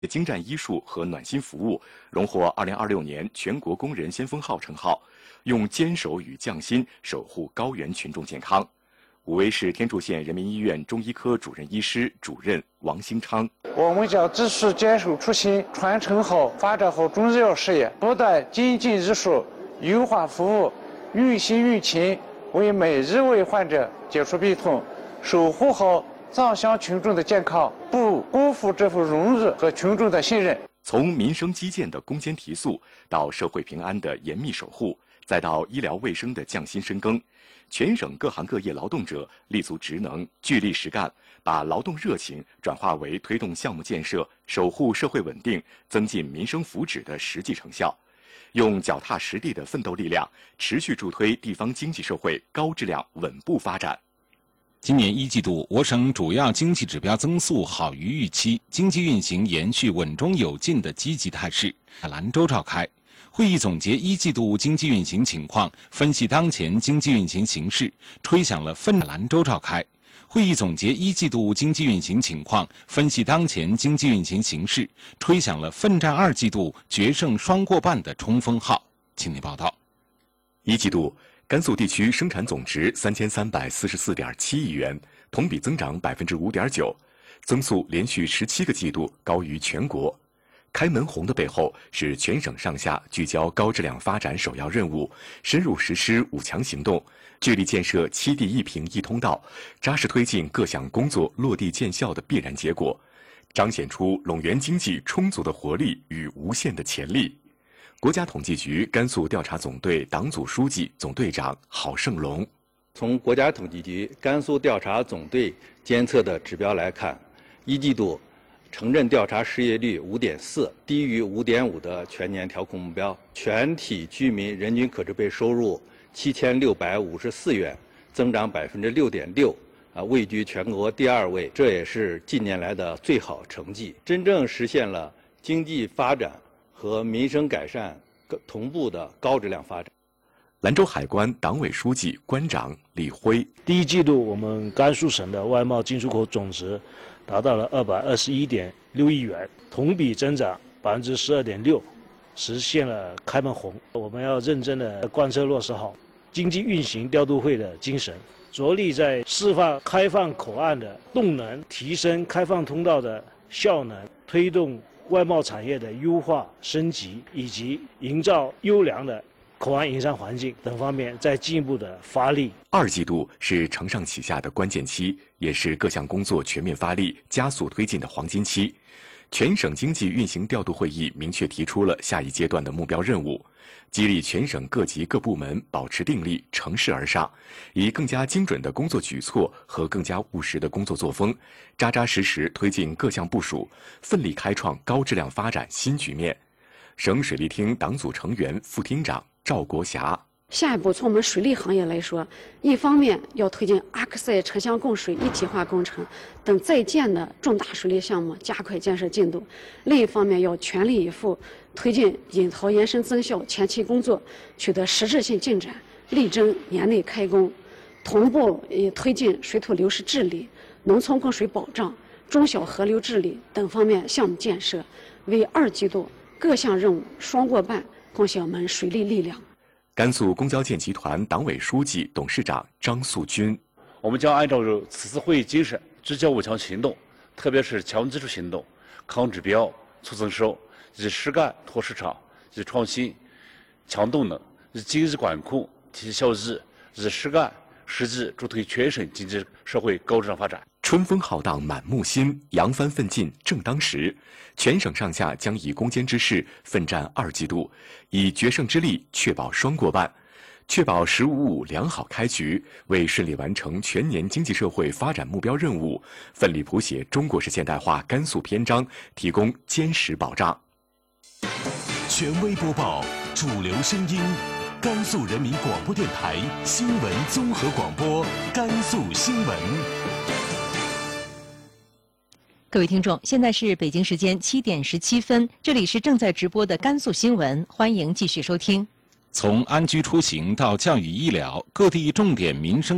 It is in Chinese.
精湛医术和暖心服务，荣获2026年全国工人先锋号称号，用坚守与匠心守护高原群众健康。武威市天柱县人民医院中医科主任医师主任王兴昌： 我们将继续坚守初心，传承好、发展好中医药事业，不断精进医术，优化服务，用心用情，为每一位患者解除病痛，守护好藏乡群众的健康，不辜负这份荣誉和群众的信任。 从民生基建的攻坚提速，到社会平安的严密守护，再到医疗卫生的匠心深耕，全省各行各业劳动者立足职能，聚力实干，把劳动热情转化为推动项目建设、守护社会稳定、增进民生福祉的实际成效，用脚踏实地的奋斗力量，持续助推地方经济社会高质量稳步发展。 今年一季度，我省主要经济指标增速好于预期，经济运行延续稳中有进的积极态势。兰州召开会议，总结一季度经济运行情况，分析当前经济运行形势，吹响了兰州召开会议，总结一季度经济运行情况，分析当前经济运行形势，吹响了奋战二季度决胜双过半的冲锋号。请您报道。 一季度，甘肃地区生产总值3344.7亿元，同比增长5.9%，增速连续17个季度高于全国。开门红的背后是全省上下聚焦高质量发展首要任务，深入实施5强行动，致力建设7地1平1通道，扎实推进各项工作落地见效的必然结果，彰显出陇源经济充足的活力与无限的潜力。国家统计局甘肃调查总队党组书记、总队长郝胜龙： 从国家统计局甘肃调查总队监测的指标来看，一季度城镇调查失业率5.4%，低于5.5%的全年调控目标。全体居民人均可支配收入7654元，增长6.6%，位居全国第2位，这也是近年来的最好成绩，真正实现了经济发展和民生改善同步的高质量发展。 兰州海关党委书记、关长李辉： 第一季度，我们甘肃省的外贸进出口总值达到了221.6亿元，同比增长12.6%，实现了开门红。我们要认真的贯彻落实好经济运行调度会的精神，着力在释放开放口岸的动能，提升开放通道的效能，推动外贸产业的优化升级，以及营造优良的口岸营商环境等方面再进一步的发力。 二季度是承上启下的关键期，也是各项工作全面发力、加速推进的黄金期。全省经济运行调度会议明确提出了下一阶段的目标任务，激励全省各级各部门保持定力，乘势而上，以更加精准的工作举措和更加务实的工作作风，扎扎实实推进各项部署，奋力开创高质量发展新局面。省水利厅党组成员、副厅长赵国霞： 下一步，从我们水利行业来说，一方面要推进阿克塞城乡供水一体化工程等在建的重大水利项目加快建设进度；另一方面，要全力以赴推进引陶延伸增效前期工作取得实质性进展，力争年内开工。同步推进水土流失治理、农村供水保障、中小河流治理等方面项目建设，为二季度各项任务双过半贡献我们水利力量。 甘肃公交建集团党委书记、董事长张素军： 我们将按照此次会议精神，聚焦5强行动，特别是强基础行动、抗指标、促增收，以及实干拓市场，以及创新、强动能，以及经济管控提升效益，以及实干实际助推全省经济社会高质量发展。 春风浩荡满目心，扬帆奋进正当时。全省上下将以攻坚之势奋战二季度，以决胜之力确保双过半，确保“15+5”良好开局，为顺利完成全年经济社会发展目标任务，奋力谱写中国式现代化甘肃篇章，提供坚实保障。 权威播报，主流声音，甘肃人民广播电台新闻综合广播，甘肃新闻。 各位听众，现在是北京时间7点17分，这里是正在直播的甘肃新闻，欢迎继续收听。 从安居出行到教育医疗，各地重点民生